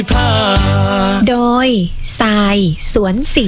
โดยทรายสวนสี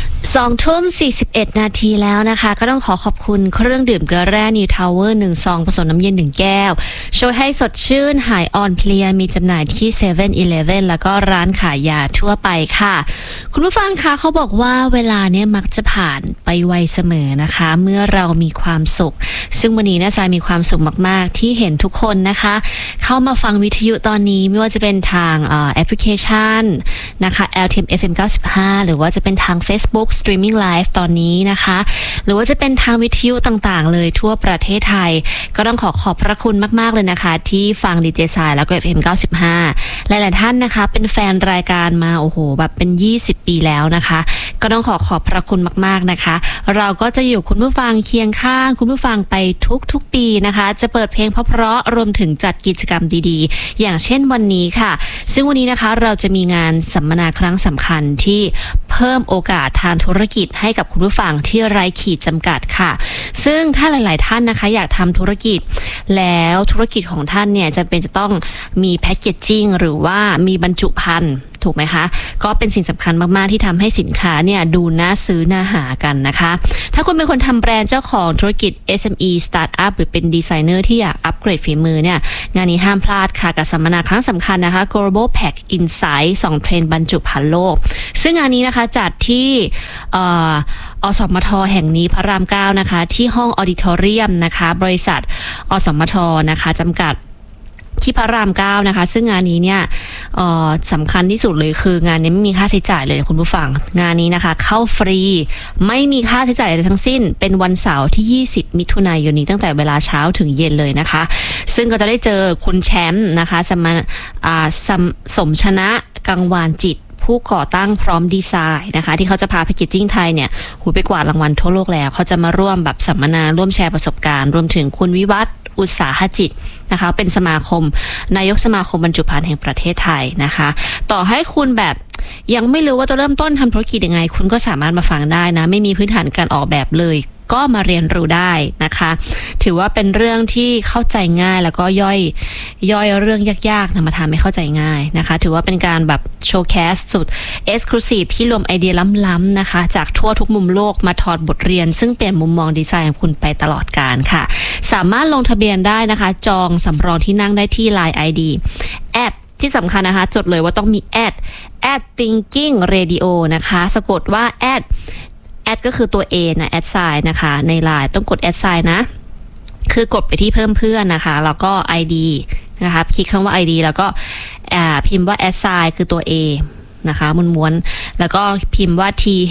20:41 นาทีแล้วนะคะก็ต้องขอบคุณเครื่องดื่มเกลือแร่นิวทาวเวอร์1ซองผสมน้ำเย็น1แก้วช่วยให้สดชื่นหายอ่อนเพลียมีจำหน่ายที่ 7-Eleven แล้วก็ร้านขายยาทั่วไปค่ะคุณผู้ฟังคะเขาบอกว่าเวลาเนี่ยมักจะผ่านไปไวเสมอนะคะเมื่อเรามีความสุขซึ่งวันนี้นะทรายมีความสุขมากๆที่เห็นทุกคนนะคะเข้ามาฟังวิทยุตอนนี้ไม่ว่าจะเป็นทางแอปพลิเคชันนะคะ LTM FM 95หรือว่าจะเป็นทาง Facebook Streaming Live ตอนนี้นะคะหรือว่าจะเป็นทางวิทยุต่างๆเลยทั่วประเทศไทยก็ต้องขอบพระคุณมากๆเลยนะคะที่ฟังดีเจสายแล้วก็ FM 95หลายๆท่านนะคะเป็นแฟนรายการมาโอ้โหแบบเป็น20ปีแล้วนะคะก็ต้องขอบพระคุณมากๆนะคะเราก็จะอยู่คุณผู้ฟังเคียงข้างคุณผู้ฟังไปทุกปีนะคะจะเปิดเพลงเพราะๆรวมถึงจัดกิจกรรมดีๆอย่างเช่นวันนี้ค่ะซึ่งวันนี้นะคะเราจะมีงานสัมมนาครั้งสำคัญที่เพิ่มโอกาสทางธุรกิจให้กับคุณผู้ฟังที่ไร้ขีดจำกัดค่ะซึ่งถ้าหลายๆท่านนะคะอยากทำธุรกิจแล้วธุรกิจของท่านเนี่ยจะต้องมีแพคเกจจิ้งหรือว่ามีบรรจุภัณฑ์ถูกไหมคะก็เป็นสิ่งสำคัญมากๆที่ทำให้สินค้าเนี่ยดูน่าซื้อน่าหากันนะคะถ้าคุณเป็นคนทำแบรนด์เจ้าของธุรกิจ SME Startup หรือเป็นดีไซเนอร์ที่อยากอัปเกรดฝีมือเนี่ยงานนี้ห้ามพลาดค่ะกับสัมมนาครั้งสำคัญนะคะ Global Pack Insight 2 เทรนด์บรรจุภัณฑ์โลกซึ่งงานนี้นะคะจัดที่อสมทแห่งนี้พระราม 9นะคะที่ห้องออดิทอเรียมนะคะบริษัทอสมทนะคะจำกัดที่พระราม 9นะคะซึ่งงานนี้เนี่ยสำคัญที่สุดเลยคืองานนี้ไม่มีค่าใช้จ่ายเลยคุณผู้ฟังงานนี้นะคะเข้าฟรีไม่มีค่าใช้จ่ายอะไรทั้งสิ้นเป็นวันเสาร์ที่20มิถุนายนนี้ตั้งแต่เวลาเช้าถึงเย็นเลยนะคะซึ่งก็จะได้เจอคุณแชมป์นะคะสมชนะกังวานจิตผู้ก่อตั้งพร้อมดีไซน์นะคะที่เขาจะพาแพคเกจจิ้งไทยเนี่ยไปกวาดรางวัลทั่วโลกแล้วเขาจะมาร่วมแบบสัมมนาร่วมแชร์ประสบการณ์รวมถึงคุณวิวัฒน์อุตสาหจิตนะคะเป็นสมาคมนายกสมาคมบรรจุภัณฑ์แห่งประเทศไทยนะคะต่อให้คุณแบบยังไม่รู้ว่าจะเริ่มต้นทำธุรกิจยังไงคุณก็สามารถมาฟังได้นะไม่มีพื้นฐานการออกแบบเลยก็มาเรียนรู้ได้นะคะถือว่าเป็นเรื่องที่เข้าใจง่ายแล้วก็ย่อยเรื่องยากๆมาทำให้เข้าใจง่ายนะคะถือว่าเป็นการแบบโชว์แคสสุดเอ็กซ์คลูซีฟที่รวมไอเดียล้ำๆนะคะจากทั่วทุกมุมโลกมาถอดบทเรียนซึ่งเปลี่ยนมุมมองดีไซน์ของคุณไปตลอดกาลค่ะสามารถลงทะเบียนได้นะคะจองสำรองที่นั่งได้ที่ Line ID แอดที่สำคัญนะคะจดเลยว่าต้องมีแอดthinking radio นะคะสะกดว่าแอดก็คือตัว A นะแอดไซน์นะคะใน LINE ต้องกดแอดไซน์นะคือกดไปที่เพิ่มเพื่อนนะคะแล้วก็ ID นะคะคลิกคำว่า ID แล้วก็พิมพ์ว่าแอดไซน์คือตัว A นะคะม้วนๆแล้วก็พิมพ์ว่า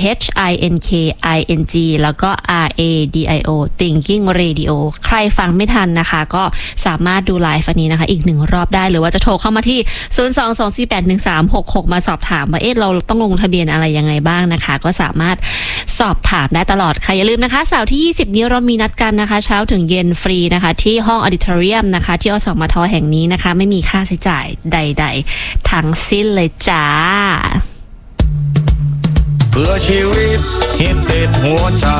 THINKING แล้วก็ RADIO Thinking Radio ใครฟังไม่ทันนะคะก็สามารถดูไลฟ์อันนี้นะคะอีก1รอบได้หรือว่าจะโทรเข้ามาที่022481366มาสอบถามว่าเราต้องลงทะเบียนอะไรยังไงบ้างนะคะก็สามารถสอบถามได้ตลอดค่ะอย่าลืมนะคะเสาร์ที่20นี้เรามีนัดกันนะคะเช้าถึงเย็นฟรีนะคะที่ห้องออดิทอเรียมนะคะที่อสมทแห่งนี้นะคะไม่มีค่าใช้จ่ายใดๆทั้งสิ้นเลยจ้าเพื่อชีวิตฮิตติดหัวใจ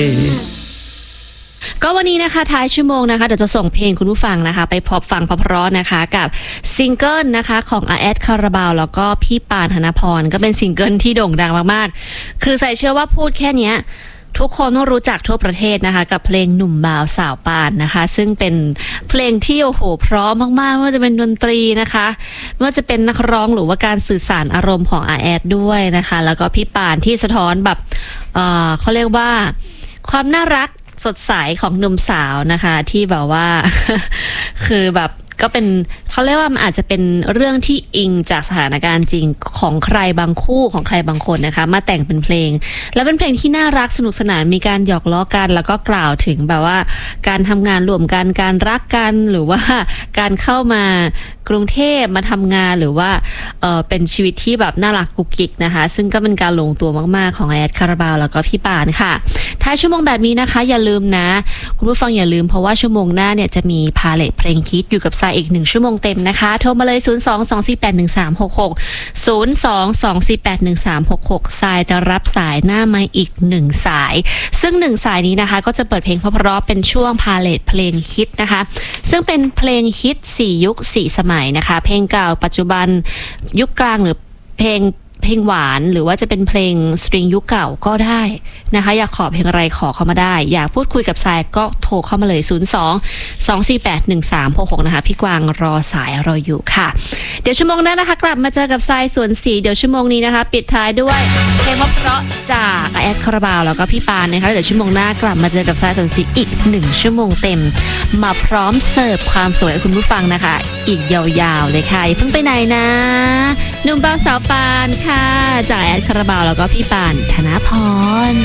ก็วันนี้นะคะท้ายชั่วโมงนะคะเดี๋ยวจะส่งเพลงคุณผู้ฟังนะคะไปพบฟังเพราะๆนะคะกับซิงเกิลนะคะของอาแอดคาราบาวแล้วก็พี่ปานธนพรก็เป็นซิงเกิลที่โด่งดังมากๆคือใส่เชื่อว่าพูดแค่เนี้ยทุกคนต้องรู้จักทั่วประเทศนะคะกับเพลงหนุ่มบ่าวสาวปานนะคะซึ่งเป็นเพลงที่โอ้โหเพราะมากๆไม่ว่าจะเป็นดนตรีนะคะไม่ว่าจะเป็นนักร้องหรือว่าการสื่อสารอารมณ์ของอาแอดด้วยนะคะแล้วก็พี่ปานที่สะท้อนแบบเขาเรียกว่าความน่ารักสดใสของหนุ่มสาวนะคะที่แบบว่า คือแบบก็เป็นเขาเรียกว่ามันอาจจะเป็นเรื่องที่อิงจากสถานการณ์จริงของใครบางคู่ของใครบางคนนะคะมาแต่งเป็นเพลงแล้วเป็นเพลงที่น่ารักสนุกสนานมีการหยอกล้อกันแล้วก็กล่าวถึงแบบว่าการทำงานร่วมกันการรักกันหรือว่าการเข้ามากรุงเทพมาทำงานหรือว่าเป็นชีวิตที่แบบน่ารักกุ๊กกิ๊กนะคะซึ่งก็เป็นการลงตัวมากๆของแอดคาราบาวแล้วก็พี่ปานค่ะถ้าชั่วโมงแบบนี้นะคะอย่าลืมนะคุณผู้ฟังอย่าลืมเพราะว่าชั่วโมงหน้าเนี่ยจะมีพาเลทเพลงฮิตอยู่กับอีก1ชั่วโมงเต็มนะคะโทรมาเลย022481366 022481366ทรายจะรับสายหน้าไมค์อีก1สายซึ่ง1สายนี้นะคะก็จะเปิดเพลงเพราะๆเป็นช่วงพาเลทเพลงฮิตนะคะซึ่งเป็นเพลงฮิต4ยุค4สหม่นะคะเพลงเก่าปัจจุบันยุคกลางหรือเพลงหวานหรือว่าจะเป็นเพลงสตริงยุคเก่าก็ได้นะคะอยากขอเพลงอะไรขอเข้ามาได้อยากพูดคุยกับทรายก็โทรเข้ามาเลย02-248-1366นะคะพี่กวางรอสายรออยู่ค่ะเดี๋ยวชั่วโมงหน้านะคะกลับมาเจอกับทรายสวนสีเดี๋ยวชั่วโมงนี้นะคะปิดท้ายด้วยเพลงเพราะจากแอดคาราบาวแล้วก็พี่ปานนะคะเดี๋ยวชั่วโมงหน้ากลับมาเจอกับทรายสวนสีอีก1ชั่วโมงเต็มมาพร้อมเสิร์ฟความสวยให้คุณผู้ฟังนะคะอีกยาวๆเลยค่ะอย่าเพิ่งไปไหนนะหนุ่มเบาสาวปานค่ะจากแอดคาราบาวแล้วก็พี่ปานธนพร